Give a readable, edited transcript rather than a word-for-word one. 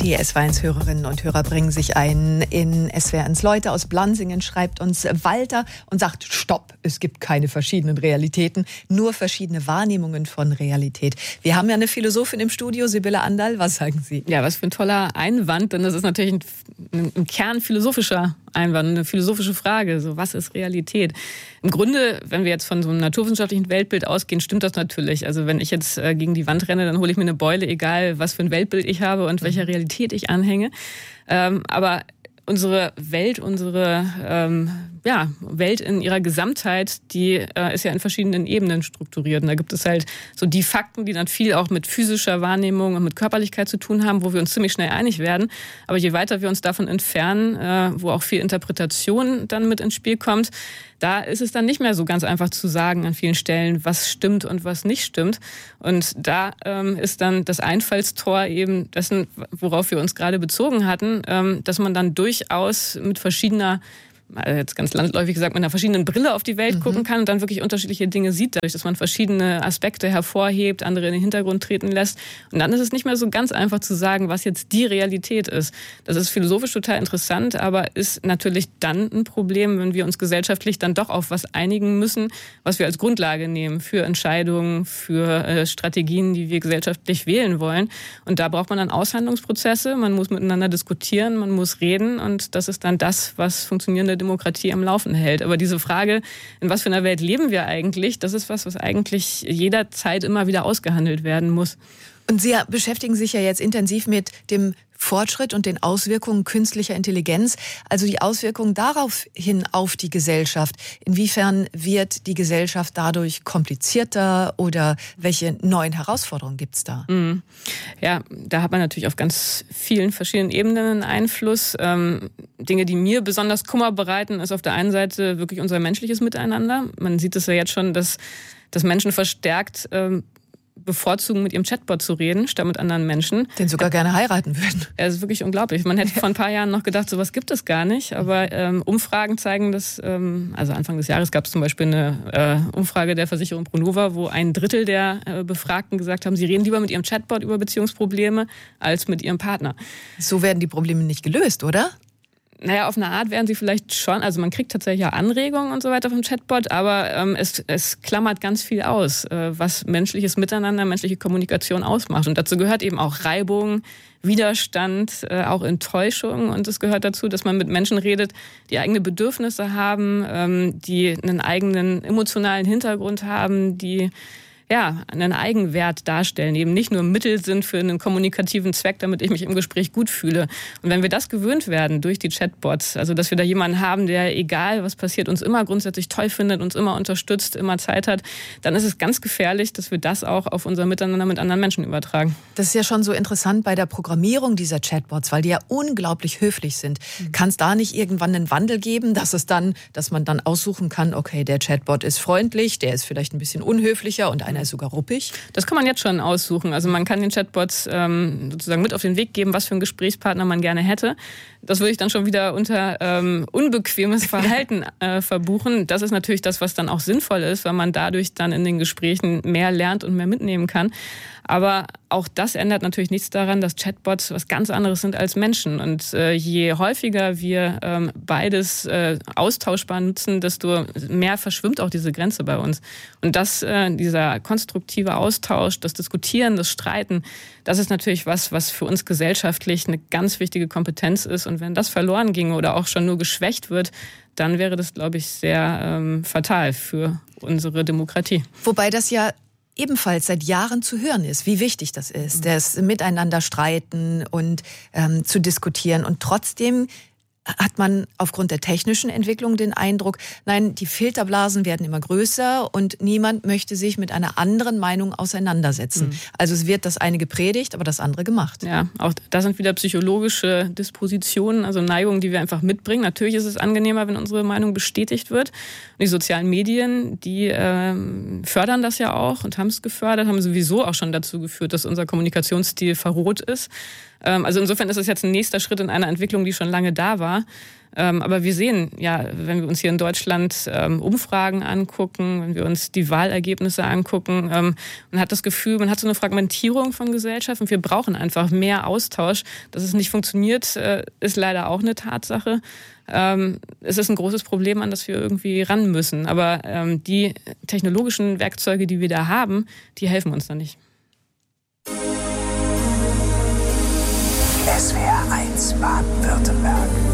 Die SWR1-Hörerinnen und Hörer bringen sich ein in SWR1 Leute. Aus Blansingen schreibt uns Walter und sagt, stopp, es gibt keine verschiedenen Realitäten, nur verschiedene Wahrnehmungen von Realität. Wir haben ja eine Philosophin im Studio, Sibylle Anderl, was sagen Sie? Ja, was für ein toller Einwand, denn das ist natürlich ein Kern philosophischer Einwand, eine philosophische Frage, so was ist Realität? Im Grunde, wenn wir jetzt von so einem naturwissenschaftlichen Weltbild ausgehen, stimmt das natürlich. Also wenn ich jetzt gegen die Wand renne, dann hole ich mir eine Beule, egal was für ein Weltbild ich habe und welcher Realität ich anhänge. Aber unsere Welt, Welt in ihrer Gesamtheit, die ist ja in verschiedenen Ebenen strukturiert. Und da gibt es halt so die Fakten, die dann viel auch mit physischer Wahrnehmung und mit Körperlichkeit zu tun haben, wo wir uns ziemlich schnell einig werden. Aber je weiter wir uns davon entfernen, wo auch viel Interpretation dann mit ins Spiel kommt, da ist es dann nicht mehr so ganz einfach zu sagen an vielen Stellen, was stimmt und was nicht stimmt. Und da ist dann das Einfallstor eben dessen, worauf wir uns gerade bezogen hatten, dass man dann durchaus mit verschiedener, jetzt ganz landläufig gesagt, mit einer verschiedenen Brille auf die Welt gucken kann und dann wirklich unterschiedliche Dinge sieht, dadurch, dass man verschiedene Aspekte hervorhebt, andere in den Hintergrund treten lässt. Und dann ist es nicht mehr so ganz einfach zu sagen, was jetzt die Realität ist. Das ist philosophisch total interessant, aber ist natürlich dann ein Problem, wenn wir uns gesellschaftlich dann doch auf was einigen müssen, was wir als Grundlage nehmen für Entscheidungen, für Strategien, die wir gesellschaftlich wählen wollen. Und da braucht man dann Aushandlungsprozesse, man muss miteinander diskutieren, man muss reden und das ist dann das, was funktionierende Demokratie am Laufen hält. Aber diese Frage, in was für einer Welt leben wir eigentlich, das ist was eigentlich jederzeit immer wieder ausgehandelt werden muss. Und Sie beschäftigen sich ja jetzt intensiv mit dem Fortschritt und den Auswirkungen künstlicher Intelligenz, also die Auswirkungen darauf hin auf die Gesellschaft. Inwiefern wird die Gesellschaft dadurch komplizierter oder welche neuen Herausforderungen gibt es da? Ja, da hat man natürlich auf ganz vielen verschiedenen Ebenen einen Einfluss. Dinge, die mir besonders Kummer bereiten, ist auf der einen Seite wirklich unser menschliches Miteinander. Man sieht es ja jetzt schon, dass Menschen verstärkt bevorzugen, mit ihrem Chatbot zu reden, statt mit anderen Menschen. Den sogar gerne heiraten würden. Es ist wirklich unglaublich. Man hätte vor ein paar Jahren noch gedacht, sowas gibt es gar nicht. Aber Umfragen zeigen das, also Anfang des Jahres gab es zum Beispiel eine Umfrage der Versicherung Pronova, wo 1/3 der Befragten gesagt haben, sie reden lieber mit ihrem Chatbot über Beziehungsprobleme als mit ihrem Partner. So werden die Probleme nicht gelöst, oder? Naja, auf eine Art werden sie vielleicht schon, also man kriegt tatsächlich ja Anregungen und so weiter vom Chatbot, aber es klammert ganz viel aus, was menschliches Miteinander, menschliche Kommunikation ausmacht. Und dazu gehört eben auch Reibung, Widerstand, auch Enttäuschung. Und es gehört dazu, dass man mit Menschen redet, die eigene Bedürfnisse haben, die einen eigenen emotionalen Hintergrund haben, die einen Eigenwert darstellen, eben nicht nur Mittel sind für einen kommunikativen Zweck, damit ich mich im Gespräch gut fühle. Und wenn wir das gewöhnt werden durch die Chatbots, also dass wir da jemanden haben, der, egal was passiert, uns immer grundsätzlich toll findet, uns immer unterstützt, immer Zeit hat, dann ist es ganz gefährlich, dass wir das auch auf unser Miteinander mit anderen Menschen übertragen. Das ist ja schon so interessant bei der Programmierung dieser Chatbots, weil die ja unglaublich höflich sind. Kann es da nicht irgendwann einen Wandel geben, dass man dann aussuchen kann, okay, der Chatbot ist freundlich, der ist vielleicht ein bisschen unhöflicher und einer ist sogar ruppig? Das kann man jetzt schon aussuchen. Also man kann den Chatbots sozusagen mit auf den Weg geben, was für einen Gesprächspartner man gerne hätte. Das würde ich dann schon wieder unter unbequemes Verhalten verbuchen. Das ist natürlich das, was dann auch sinnvoll ist, weil man dadurch dann in den Gesprächen mehr lernt und mehr mitnehmen kann. Aber auch das ändert natürlich nichts daran, dass Chatbots was ganz anderes sind als Menschen. Und je häufiger wir beides austauschbar nutzen, desto mehr verschwimmt auch diese Grenze bei uns. Und dieser konstruktive Austausch, das Diskutieren, das Streiten, das ist natürlich was für uns gesellschaftlich eine ganz wichtige Kompetenz ist. Und wenn das verloren ginge oder auch schon nur geschwächt wird, dann wäre das, glaube ich, sehr fatal für unsere Demokratie. Wobei das ja ebenfalls seit Jahren zu hören ist, wie wichtig das ist, das Miteinander streiten und zu diskutieren. Und trotzdem hat man aufgrund der technischen Entwicklung den Eindruck, nein, die Filterblasen werden immer größer und niemand möchte sich mit einer anderen Meinung auseinandersetzen. Also es wird das eine gepredigt, aber das andere gemacht. Ja, auch da sind wieder psychologische Dispositionen, also Neigungen, die wir einfach mitbringen. Natürlich ist es angenehmer, wenn unsere Meinung bestätigt wird. Und die sozialen Medien, die fördern das ja auch und haben es gefördert, haben sowieso auch schon dazu geführt, dass unser Kommunikationsstil verroht ist. Also insofern ist es jetzt ein nächster Schritt in einer Entwicklung, die schon lange da war. war. Aber wir sehen, ja, wenn wir uns hier in Deutschland Umfragen angucken, wenn wir uns die Wahlergebnisse angucken, man hat das Gefühl, man hat so eine Fragmentierung von Gesellschaft und wir brauchen einfach mehr Austausch. Dass es nicht funktioniert, ist leider auch eine Tatsache. Es ist ein großes Problem, an das wir irgendwie ran müssen. Aber die technologischen Werkzeuge, die wir da haben, die helfen uns da nicht. SWR 1 Baden-Württemberg.